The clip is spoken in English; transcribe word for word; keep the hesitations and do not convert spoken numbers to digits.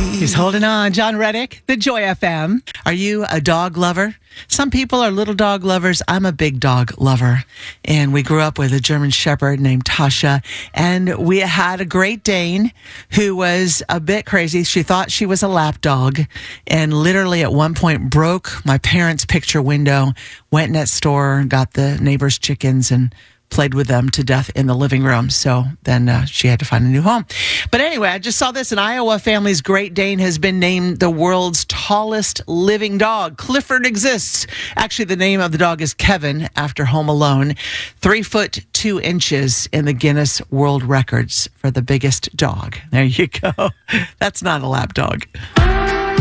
He's holding on. John Reddick, the Joy F M. Are you a dog lover? Some people are little dog lovers. I'm a big dog lover. And we grew up with a German Shepherd named Tasha. And we had a Great Dane who was a bit crazy. She thought she was a lap dog and literally at one point broke my parents' picture window, went next door, got the neighbor's chickens and played with them to death in the living room. So then uh, she had to find a new home. But anyway, I just saw this. An Iowa family's Great Dane has been named the world's tallest living dog. Clifford exists. Actually, the name of the dog is Kevin after Home Alone. Three foot two inches in the Guinness World Records for the biggest dog. There you go. That's not a lap dog.